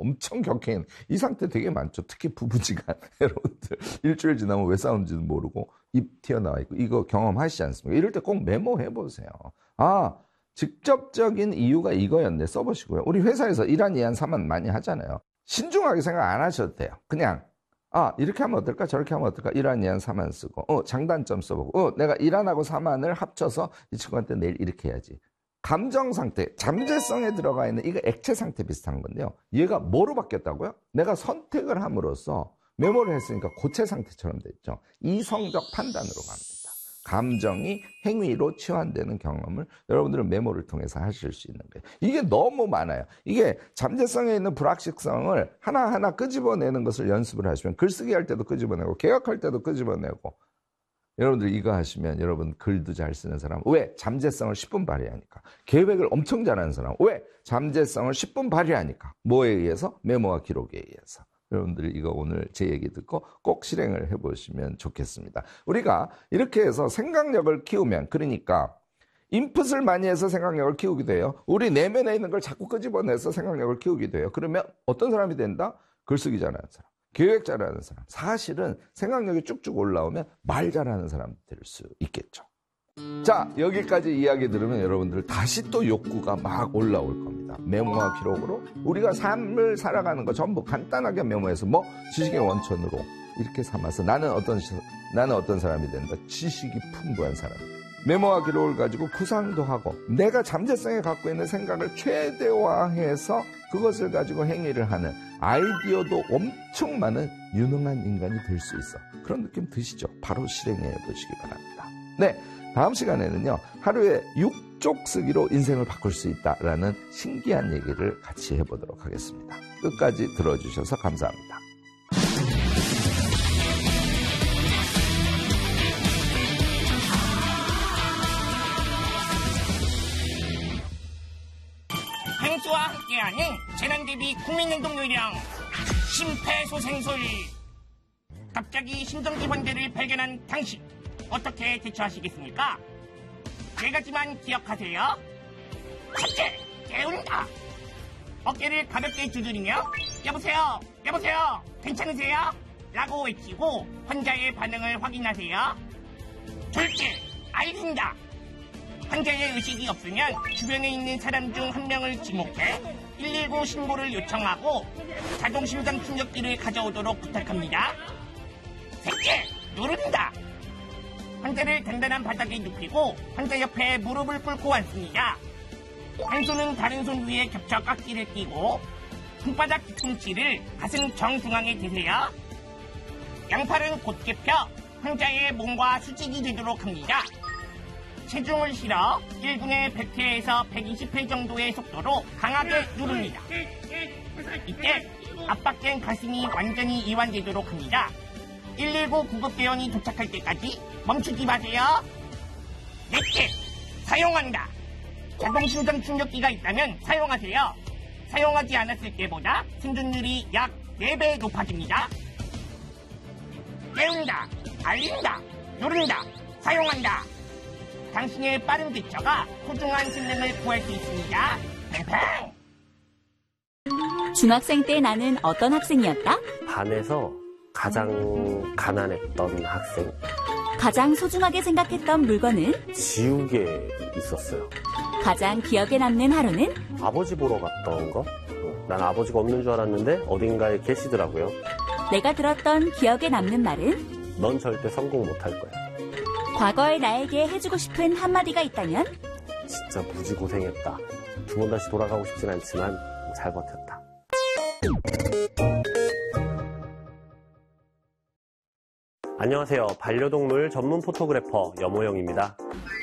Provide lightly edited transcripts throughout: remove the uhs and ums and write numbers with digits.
엄청 격해있는 이 상태 되게 많죠. 특히 부부지간 여러분들 일주일 지나면 왜 싸우는지도 모르고 입 튀어나와 있고 이거 경험하시지 않습니까? 이럴 때 꼭 메모해보세요. 아, 직접적인 이유가 이거였네. 써보시고요. 우리 회사에서 이란 이안 사만 많이 하잖아요. 신중하게 생각 안 하셔도 돼요. 그냥 이렇게 하면 어떨까 저렇게 하면 어떨까 이란 이안 사만 쓰고 장단점 써보고 내가 이란하고 사만을 합쳐서 이 친구한테 내일 이렇게 해야지. 감정 상태, 잠재성에 들어가 있는 이거 액체 상태 비슷한 건데요. 얘가 뭐로 바뀌었다고요? 내가 선택을 함으로써 메모를 했으니까 고체 상태처럼 됐죠. 이성적 판단으로 갑니다. 감정이 행위로 치환되는 경험을 여러분들은 메모를 통해서 하실 수 있는 거예요. 이게 너무 많아요. 이게 잠재성에 있는 불확실성을 하나하나 끄집어내는 것을 연습을 하시면 글쓰기 할 때도 끄집어내고 개혁할 때도 끄집어내고 여러분들 이거 하시면 여러분 글도 잘 쓰는 사람 왜? 잠재성을 10분 발휘하니까. 계획을 엄청 잘하는 사람 왜? 잠재성을 10분 발휘하니까. 뭐에 의해서? 메모와 기록에 의해서. 여러분들 이거 오늘 제 얘기 듣고 꼭 실행을 해보시면 좋겠습니다. 우리가 이렇게 해서 생각력을 키우면 그러니까 인풋을 많이 해서 생각력을 키우게 돼요. 우리 내면에 있는 걸 자꾸 끄집어내서 생각력을 키우게 돼요. 그러면 어떤 사람이 된다? 글쓰기 잘하는 사람. 계획 잘하는 사람. 사실은 생각력이 쭉쭉 올라오면 말 잘하는 사람 될 수 있겠죠. 자, 여기까지 이야기 들으면 여러분들 다시 또 욕구가 막 올라올 겁니다. 메모와 기록으로 우리가 삶을 살아가는 거 전부 간단하게 메모해서 지식의 원천으로 이렇게 삼아서 나는 어떤 사람이 된다. 지식이 풍부한 사람. 메모와 기록을 가지고 구상도 하고 내가 잠재성에 갖고 있는 생각을 최대화해서 그것을 가지고 행위를 하는 아이디어도 엄청 많은 유능한 인간이 될 수 있어. 그런 느낌 드시죠? 바로 실행해 보시기 바랍니다. 네, 다음 시간에는요. 하루에 6쪽 쓰기로 인생을 바꿀 수 있다라는 신기한 얘기를 같이 해보도록 하겠습니다. 끝까지 들어주셔서 감사합니다. 행수와 함께하는 재난대비 국민행동요령 심폐소생술. 갑자기 심정지환자를 발견한 당신 어떻게 대처하시겠습니까? 네 가지만 기억하세요. 첫째, 깨운다. 어깨를 가볍게 두드리며 여보세요, 여보세요, 괜찮으세요? 라고 외치고 환자의 반응을 확인하세요. 둘째, 알린다. 환자의 의식이 없으면 주변에 있는 사람 중 한 명을 지목해 119 신고를 요청하고 자동심장 충격기를 가져오도록 부탁합니다. 셋째, 누른다. 환자를 단단한 바닥에 눕히고 환자 옆에 무릎을 꿇고 앉습니다. 한 손은 다른 손 위에 겹쳐 깍지를 끼고 손바닥 뒤꿈치를 가슴 정중앙에 대세요. 양팔은 곧게 펴 환자의 몸과 수직이 되도록 합니다. 체중을 실어 1분에 100회에서 120회 정도의 속도로 강하게 누릅니다. 이때 압박된 가슴이 완전히 이완되도록 합니다. 119 구급대원이 도착할 때까지 멈추지 마세요. 넷째, 사용한다. 자동심장 충격기가 있다면 사용하세요. 사용하지 않았을 때보다 생존율이 약 4배 높아집니다. 깨운다, 알린다, 누른다, 사용한다. 당신의 빠른 대처가 소중한 생명을 구할 수 있습니다. 팽팽! 중학생 때 나는 어떤 학생이었다? 반에서 가장 가난했던 학생. 가장 소중하게 생각했던 물건은? 지우개 있었어요. 가장 기억에 남는 하루는? 아버지 보러 갔던 거? 난 아버지가 없는 줄 알았는데 어딘가에 계시더라고요. 내가 들었던 기억에 남는 말은? 넌 절대 성공 못할 거야. 과거의 나에게 해주고 싶은 한마디가 있다면? 진짜 무지 고생했다. 두 번 다시 돌아가고 싶진 않지만 잘 버텼다. 안녕하세요. 반려동물 전문 포토그래퍼 여모영입니다.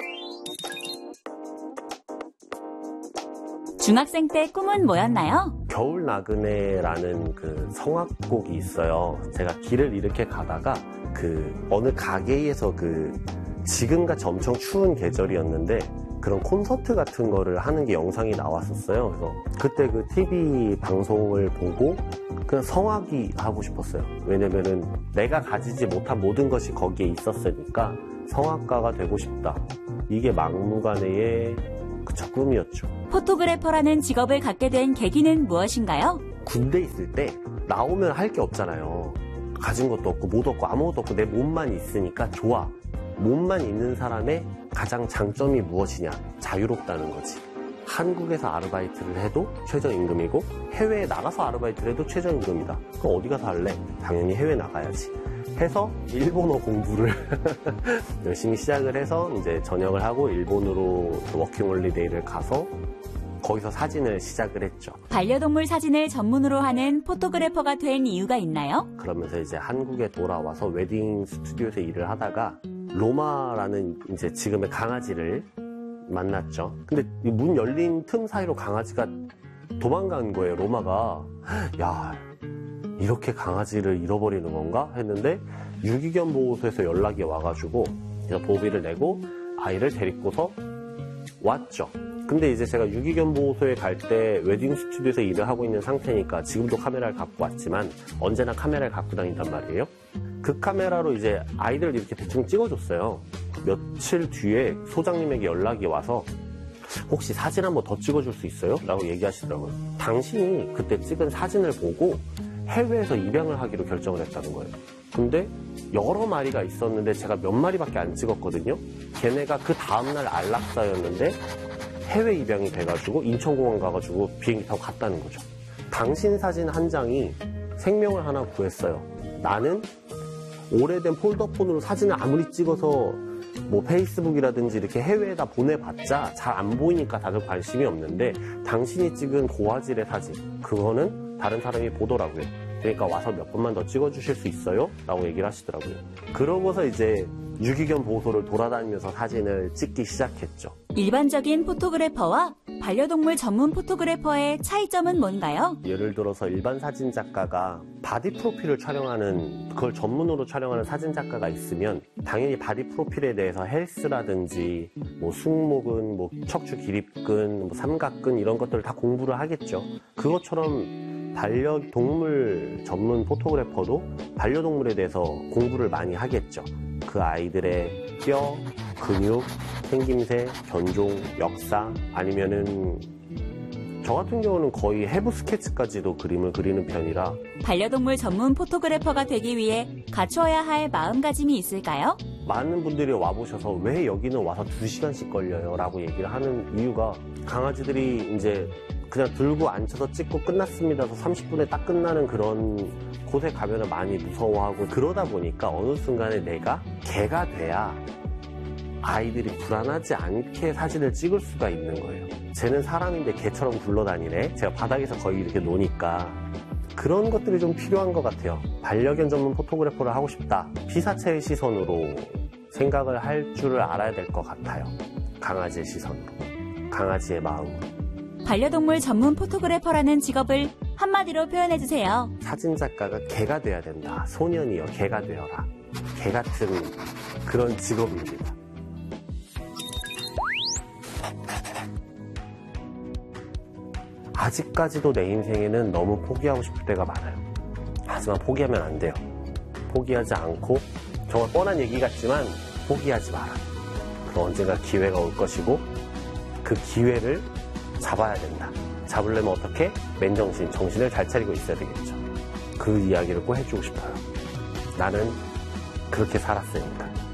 중학생 때 꿈은 뭐였나요? 겨울 나그네라는 그 성악곡이 있어요. 제가 길을 이렇게 가다가 어느 가게에서 지금같이 엄청 추운 계절이었는데 그런 콘서트 같은 거를 하는 게 영상이 나왔었어요. 그래서 그때 그 TV 방송을 보고 그냥 성악이 하고 싶었어요. 왜냐면은 내가 가지지 못한 모든 것이 거기에 있었으니까 성악가가 되고 싶다. 이게 막무가내의 꿈이었죠. 포토그래퍼라는 직업을 갖게 된 계기는 무엇인가요? 군대 있을 때 나오면 할 게 없잖아요. 가진 것도 없고 못 없고 아무것도 없고 내 몸만 있으니까 좋아. 몸만 있는 사람의 가장 장점이 무엇이냐? 자유롭다는 거지. 한국에서 아르바이트를 해도 최저임금이고 해외에 나가서 아르바이트를 해도 최저임금이다. 그럼 어디 가서 할래? 당연히 해외 나가야지. 해서 일본어 공부를 열심히 시작을 해서 이제 전역을 하고 일본으로 워킹홀리데이를 가서 거기서 사진을 시작을 했죠. 반려동물 사진을 전문으로 하는 포토그래퍼가 된 이유가 있나요? 그러면서 이제 한국에 돌아와서 웨딩 스튜디오에서 일을 하다가 로마라는 이제 지금의 강아지를 만났죠. 근데 문 열린 틈 사이로 강아지가 도망간 거예요. 로마가. 야, 이렇게 강아지를 잃어버리는 건가? 했는데 유기견 보호소에서 연락이 와가지고 그래서 보호비를 내고 아이를 데리고서 왔죠. 근데 이제 제가 유기견 보호소에 갈 때 웨딩 스튜디오에서 일을 하고 있는 상태니까 지금도 카메라를 갖고 왔지만 언제나 카메라를 갖고 다닌단 말이에요. 그 카메라로 이제 아이들을 이렇게 대충 찍어줬어요. 며칠 뒤에 소장님에게 연락이 와서 혹시 사진 한번 더 찍어줄 수 있어요? 라고 얘기하시더라고요. 당신이 그때 찍은 사진을 보고 해외에서 입양을 하기로 결정을 했다는 거예요. 근데 여러 마리가 있었는데 제가 몇 마리밖에 안 찍었거든요. 걔네가 그 다음날 안락사였는데 해외 입양이 돼가지고 인천공항 가가지고 비행기 타고 갔다는 거죠. 당신 사진 한 장이 생명을 하나 구했어요. 나는 오래된 폴더폰으로 사진을 아무리 찍어서 뭐 페이스북이라든지 이렇게 해외에다 보내봤자 잘 안 보이니까 다들 관심이 없는데 당신이 찍은 고화질의 사진, 그거는 다른 사람이 보더라고요. 그러니까 와서 몇 번만 더 찍어주실 수 있어요? 라고 얘기를 하시더라고요. 그러고서 이제 유기견 보호소를 돌아다니면서 사진을 찍기 시작했죠. 일반적인 포토그래퍼와 반려동물 전문 포토그래퍼의 차이점은 뭔가요? 예를 들어서 일반 사진 작가가 바디 프로필을 촬영하는, 그걸 전문으로 촬영하는 사진 작가가 있으면 당연히 바디 프로필에 대해서 헬스라든지 뭐 승모근, 뭐 척추 기립근, 뭐 삼각근 이런 것들을 다 공부를 하겠죠. 그것처럼 반려동물 전문 포토그래퍼도 반려동물에 대해서 공부를 많이 하겠죠. 그 아이들의 뼈, 근육, 생김새, 견종, 역사, 아니면은 저 같은 경우는 거의 해부 스케치까지도 그림을 그리는 편이라. 반려동물 전문 포토그래퍼가 되기 위해 갖춰야 할 마음가짐이 있을까요? 많은 분들이 와보셔서 왜 여기는 와서 2시간씩 걸려요? 라고 얘기를 하는 이유가 강아지들이 이제 그냥 들고 앉혀서 찍고 끝났습니다. 30분에 딱 끝나는 그런 곳에 가면 많이 무서워하고 그러다 보니까 어느 순간에 내가 개가 돼야 아이들이 불안하지 않게 사진을 찍을 수가 있는 거예요. 쟤는 사람인데 개처럼 굴러다니네. 제가 바닥에서 거의 이렇게 노니까 그런 것들이 좀 필요한 것 같아요. 반려견 전문 포토그래퍼를 하고 싶다. 피사체의 시선으로 생각을 할 줄을 알아야 될 것 같아요. 강아지의 시선으로, 강아지의 마음으로. 반려동물 전문 포토그래퍼라는 직업을 한마디로 표현해주세요. 사진작가가 개가 돼야 된다. 소년이여 개가 되어라. 개 같은 그런 직업입니다. 아직까지도 내 인생에는 너무 포기하고 싶을 때가 많아요. 하지만 포기하면 안 돼요. 포기하지 않고 정말 뻔한 얘기 같지만 포기하지 마라. 그럼 언젠가 기회가 올 것이고 그 기회를 잡아야 된다. 잡으려면 어떻게? 맨정신, 정신을 잘 차리고 있어야 되겠죠. 그 이야기를 꼭 해주고 싶어요. 나는 그렇게 살았으니까.